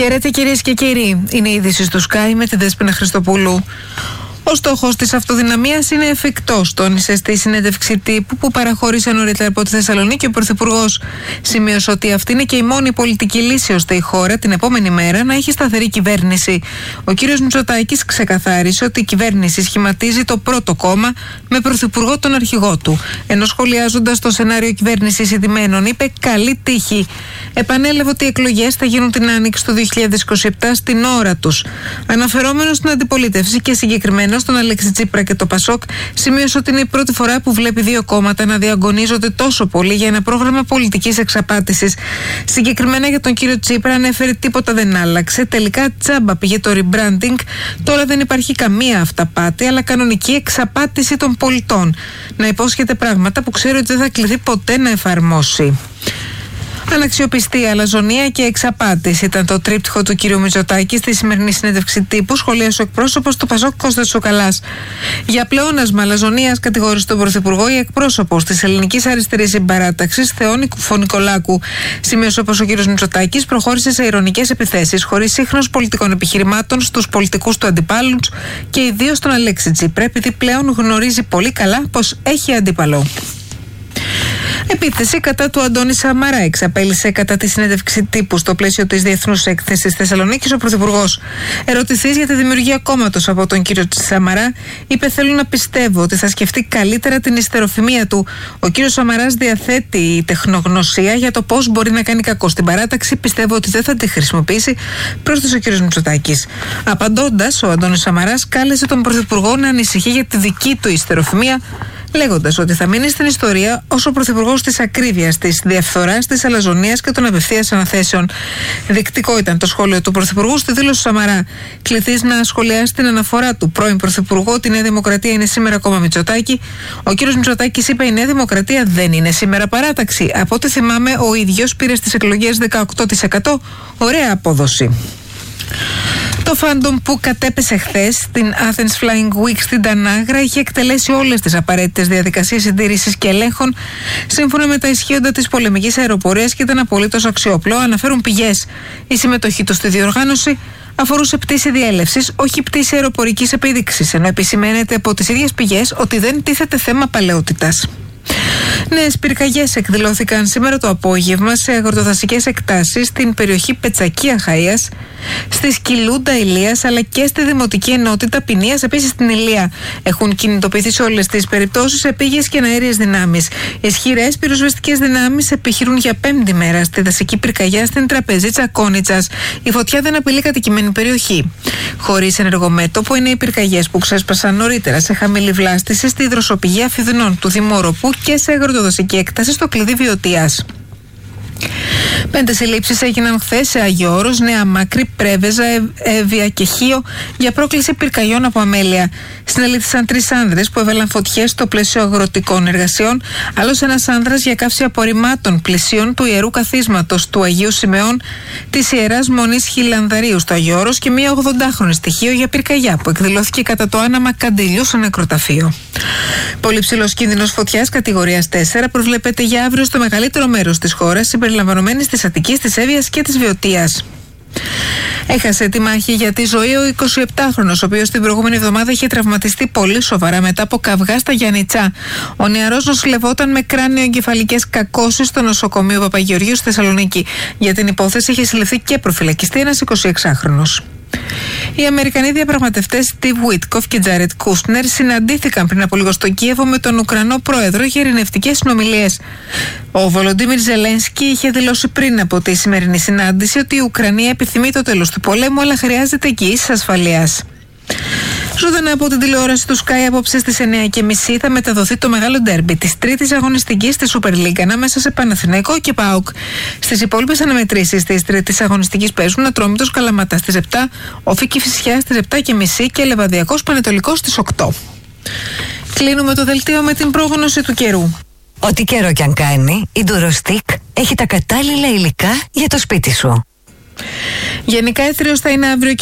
Χαίρετε κυρίες και κύριοι. Είναι η είδηση του Sky με τη Δέσποινα Χριστοπούλου. Ο στόχος της αυτοδυναμίας είναι εφικτός, τόνισε στη συνέντευξη τύπου που παραχώρησε νωρίτερα από τη Θεσσαλονίκη ο Πρωθυπουργός. Σημείωσε ότι αυτή είναι και η μόνη πολιτική λύση ώστε η χώρα την επόμενη μέρα να έχει σταθερή κυβέρνηση. Ο κύριος Μητσοτάκης ξεκαθάρισε ότι η κυβέρνηση σχηματίζει το πρώτο κόμμα με πρωθυπουργό τον αρχηγό του. Ενώ σχολιάζοντας το σενάριο κυβέρνησης ηττημένων, είπε καλή τύχη. Επανέλαβε ότι οι εκλογές θα γίνουν την άνοιξη του 2027 στην ώρα τους. Αναφερόμενος στην αντιπολίτευση και συγκεκριμένα στον Αλέξη Τσίπρα και το Πασόκ, σημείωσε ότι είναι η πρώτη φορά που βλέπει δύο κόμματα να διαγωνίζονται τόσο πολύ για ένα πρόγραμμα πολιτικής εξαπάτησης. Συγκεκριμένα για τον κύριο Τσίπρα ανέφερε τίποτα δεν άλλαξε. Τελικά τσάμπα πήγε το rebranding. Τώρα δεν υπάρχει καμία αυταπάτη, αλλά κανονική εξαπάτηση των πολιτών. Να υπόσχεται πράγματα που ξέρει ότι δεν θα κληθεί ποτέ να εφαρμόσει. Αναξιοπιστία, αλαζονία και εξαπάτηση ήταν το τρίπτυχο του κ. Μητσοτάκη στη σημερινή συνέντευξη τύπου, σχολίασε ο εκπρόσωπος του Πασόκ Κώστας Τσουκαλάς. Για πλεόνασμα αλαζονίας κατηγόρησε τον Πρωθυπουργό η εκπρόσωπος της Ελληνικής Αριστερής Συμπαράταξης, Θεόνη Φωνικολάκου. Σημείωσε πως ο κ. Μητσοτάκης προχώρησε σε ειρωνικές επιθέσεις, χωρίς σύγχρονους πολιτικών επιχειρημάτων στους πολιτικούς του αντιπάλους και ιδίως τον Αλέξη Τσίπρα, επειδή πλέον γνωρίζει πολύ καλά πως έχει αντίπαλο. Επίθεση κατά του Αντώνη Σαμαρά εξαπέλυσε κατά τη συνέντευξη τύπου στο πλαίσιο της Διεθνούς Έκθεσης Θεσσαλονίκης ο Πρωθυπουργός. Ερωτηθής για τη δημιουργία κόμματος από τον κύριο Σαμαρά, είπε: θέλω να πιστεύω ότι θα σκεφτεί καλύτερα την υστεροφημία του. Ο κύριος Σαμαράς διαθέτει τεχνογνωσία για το πώς μπορεί να κάνει κακό στην παράταξη. Πιστεύω ότι δεν θα τη χρησιμοποιήσει, πρόσθεσε ο κύριος Μητσοτάκης. Απαντώντας, ο Αντώνης Σαμαράς κάλεσε τον Πρωθυπουργό να ανησυχεί για τη δική του υστεροφημία, λέγοντας ότι θα μείνει στην ιστορία ως ο πρωθυπουργός της ακρίβειας, της διαφθοράς, της αλαζονίας και των απευθείας αναθέσεων. Δεικτικό ήταν το σχόλιο του Πρωθυπουργού στη δήλωση του Σαμαρά. Κληθείς να σχολιάσει την αναφορά του πρώην Πρωθυπουργού ότι η Νέα Δημοκρατία είναι σήμερα κόμμα Μητσοτάκη. Ο κύριος Μητσοτάκης είπε: η Νέα Δημοκρατία δεν είναι σήμερα παράταξη. Από ό,τι θυμάμαι, ο ίδιος πήρε στις εκλογές 18%. Ωραία απόδοση. Το φάντομ που κατέπεσε χθες στην Athens Flying Week στην Τανάγρα είχε εκτελέσει όλες τις απαραίτητες διαδικασίες συντήρησης και ελέγχων σύμφωνα με τα ισχύοντα της πολεμικής αεροπορίας και ήταν απολύτως αξιόπλο, αναφέρουν πηγές. Η συμμετοχή του στη διοργάνωση αφορούσε πτήση διέλευσης, όχι πτήση αεροπορικής επίδειξης, ενώ επισημαίνεται από τις ίδιες πηγές ότι δεν τίθεται θέμα παλαιότητας. Νέες πυρκαγιές εκδηλώθηκαν σήμερα το απόγευμα σε αγροτοδασικές εκτάσεις στην περιοχή Πετσακία Χαΐας, στη Σκυλούντα Ηλίας αλλά και στη Δημοτική Ενότητα Ποινίας, επίσης στην Ηλία. Έχουν κινητοποιηθεί σε όλες τις περιπτώσεις επίγειες και αέριες δυνάμεις. Ισχυρές πυροσβεστικές δυνάμεις επιχειρούν για 5η μέρα στη δασική πυρκαγιά στην Τραπεζίτσα Κόνιτσας. Η φωτιά δεν απειλεί κατοικημένη περιοχή. Χωρίς ενεργομέτωπο είναι οι πυρκαγιές που ξέσπασαν νωρίτερα σε χαμηλή βλάστηση στη υδροσοπηγή Αφιδνών του Δημόροπου και σε αγροτοδασική έκταση στο κλειδί Βιωτίας. 5 συλλήψεις έγιναν χθες σε Άγιο Όρος, Νέα Μάκρη, Πρέβεζα, Εύβοια και Χίο για πρόκληση πυρκαγιών από αμέλεια. Συνελήφθησαν 3 άνδρες που έβαλαν φωτιές στο πλαίσιο αγροτικών εργασιών, άλλος ένας άνδρας για καύση απορριμμάτων πλησίων του Ιερού Καθίσματος του Αγίου Σιμεών της Ιεράς Μονής Χιλανδαρίου στο Άγιο Όρος και μία 80χρονη στοιχείο για πυρκαγιά που εκδηλώθηκε κατά το άναμα Καντιλιού στο νεκροταφείο. Πολύ ψηλός κίνδυνος φωτιάς κατηγορίας 4 προβλέπεται για αύριο στο μεγαλύτερο μέρος της χώρας, συμπεριλαμβανομένης της Αττικής, της Εύβοιας και της Βιωτίας. Έχασε τη μάχη για τη ζωή ο 27χρονος, ο οποίος την προηγούμενη εβδομάδα είχε τραυματιστεί πολύ σοβαρά μετά από καυγά στα Γιαννιτσά. Ο νεαρός νοσηλευόταν με κράνιο-εγκεφαλικές κακώσεις στο νοσοκομείο Παπαγεωργίου στη Θεσσαλονίκη. Για την υπόθεση είχε συλληφθεί και προφυλακιστεί ένας 26χρονος. Οι Αμερικανοί διαπραγματευτές Steve Witkoff και Jared Kushner συναντήθηκαν πριν από λίγο στο Κίεβο με τον Ουκρανό πρόεδρο για ειρηνευτικές συνομιλίες. Ο Βολοντίμιρ Ζελένσκι είχε δηλώσει πριν από τη σημερινή συνάντηση ότι η Ουκρανία επιθυμεί το τέλος του πολέμου, αλλά χρειάζεται εγγυήσεις ασφαλείας. Ζωντανά από την τηλεόραση του Sky απόψε στις 9:30 θα μεταδοθεί το μεγάλο ντέρμπι της τρίτης αγωνιστικής στη Super League ανάμεσα σε Παναθηναϊκό και ΠΑΟΚ. Στις υπόλοιπες αναμετρήσεις της τρίτης αγωνιστικής παίζουν Ατρόμητος Καλαμάτα στις 7, Όφη Κηφισιά στις 7:30 και Λεβαδιακός Πανετολικός στις 8. Κλείνουμε το δελτίο με την πρόγνωση του καιρού. Ό,τι καιρό κι αν κάνει, η Durostec έχει τα κατάλληλα υλικά για το σπίτι σου. Γενικά έθριος θα είναι αύριο.